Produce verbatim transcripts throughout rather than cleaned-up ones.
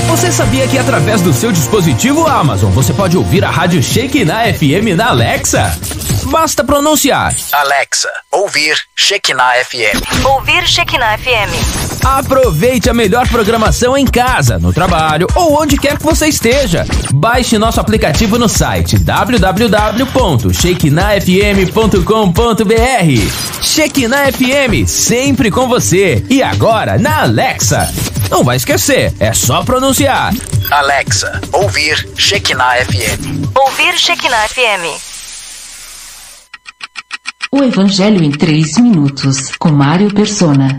Você sabia que através do seu dispositivo Amazon você pode ouvir a rádio Shekinah F M na Alexa? Basta pronunciar: Alexa, ouvir Shekinah F M. Ouvir Shekinah F M. Aproveite a melhor programação em casa, no trabalho ou onde quer que você esteja. Baixe nosso aplicativo no site w w w ponto shekinah f m ponto com ponto b r. Shekinah F M, sempre com você. E agora na Alexa. Não vai esquecer, é só pronunciar: Alexa, ouvir Shekinah F M. Ouvir Shekinah F M. O Evangelho em três minutos, com Mário Persona.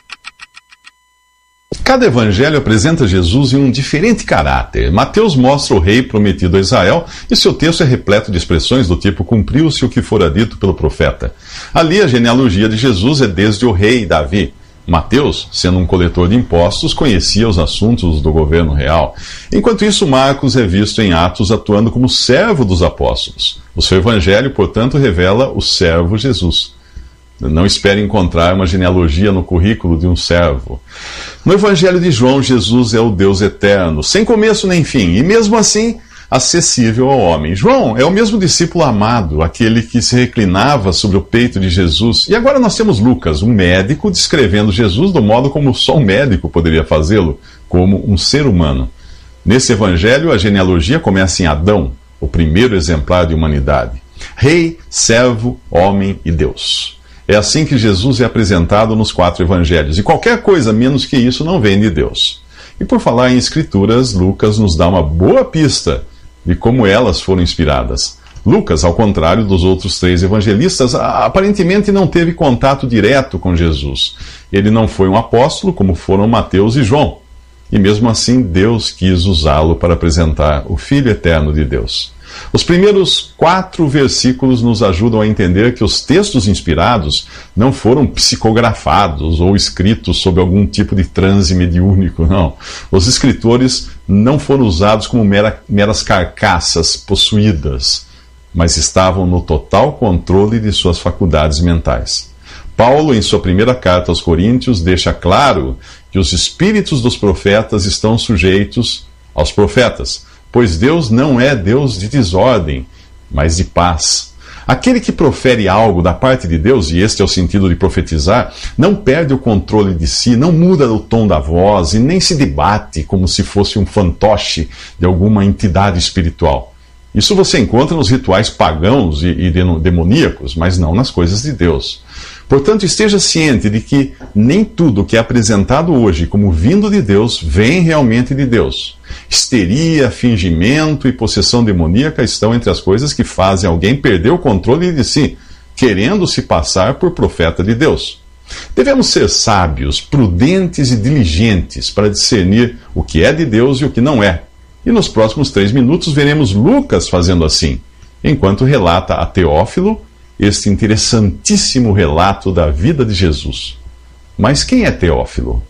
Cada evangelho apresenta Jesus em um diferente caráter. Mateus mostra o rei prometido a Israel e seu texto é repleto de expressões do tipo cumpriu-se o que fora dito pelo profeta. Ali a genealogia de Jesus é desde o rei Davi. Mateus, sendo um coletor de impostos, conhecia os assuntos do governo real. Enquanto isso, Marcos é visto em Atos atuando como servo dos apóstolos. O seu evangelho, portanto, revela o servo Jesus. Não espere encontrar uma genealogia no currículo de um servo. No evangelho de João, Jesus é o Deus eterno, sem começo nem fim, e mesmo assim acessível ao homem. João é o mesmo discípulo amado, aquele que se reclinava sobre o peito de Jesus. E agora nós temos Lucas, um médico, descrevendo Jesus do modo como só um médico poderia fazê-lo, como um ser humano. Nesse evangelho, a genealogia começa em Adão, o primeiro exemplar de humanidade. Rei, servo, homem e Deus. É assim que Jesus é apresentado nos quatro evangelhos, e qualquer coisa menos que isso não vem de Deus. E por falar em escrituras, Lucas nos dá uma boa pista de como elas foram inspiradas. Lucas, ao contrário dos outros três evangelistas, aparentemente não teve contato direto com Jesus. Ele não foi um apóstolo, como foram Mateus e João. E mesmo assim, Deus quis usá-lo para apresentar o Filho Eterno de Deus. Os primeiros quatro versículos nos ajudam a entender que os textos inspirados não foram psicografados ou escritos sob algum tipo de transe mediúnico, não. Os escritores não foram usados como mera, meras carcaças possuídas, mas estavam no total controle de suas faculdades mentais. Paulo, em sua primeira carta aos Coríntios, deixa claro que os espíritos dos profetas estão sujeitos aos profetas, pois Deus não é Deus de desordem, mas de paz. Aquele que profere algo da parte de Deus, e este é o sentido de profetizar, não perde o controle de si, não muda o tom da voz e nem se debate como se fosse um fantoche de alguma entidade espiritual. Isso você encontra nos rituais pagãos e, e demoníacos, mas não nas coisas de Deus. Portanto, esteja ciente de que nem tudo que é apresentado hoje como vindo de Deus vem realmente de Deus. Histeria, fingimento e possessão demoníaca estão entre as coisas que fazem alguém perder o controle de si, querendo se passar por profeta de Deus. Devemos ser sábios, prudentes e diligentes para discernir o que é de Deus e o que não é. E nos próximos três minutos veremos Lucas fazendo assim, enquanto relata a Teófilo este interessantíssimo relato da vida de Jesus. Mas quem é Teófilo?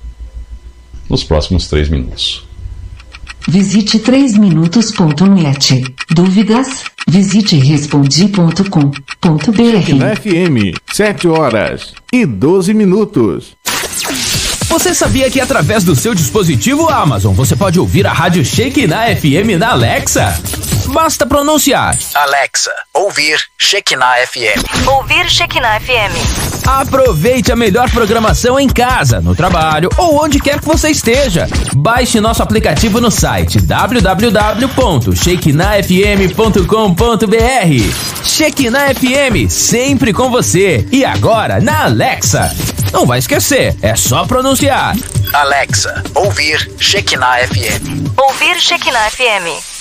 Nos próximos três minutos. Visite três minutos ponto net. Dúvidas? Visite respondi ponto com ponto b r. Shekinah F M, sete horas e doze minutos. Você sabia que através do seu dispositivo Amazon você pode ouvir a rádio Shekinah F M na Alexa? Basta pronunciar: Alexa, ouvir Shekinah F M. Ouvir Shekinah F M. Aproveite a melhor programação em casa, no trabalho ou onde quer que você esteja. Baixe nosso aplicativo no site w w w ponto shekinah f m ponto com ponto b r. Shekinah F M, sempre com você. E agora na Alexa. Não vai esquecer, é só pronunciar: Alexa, ouvir Shekinah F M. Ouvir Shekinah F M.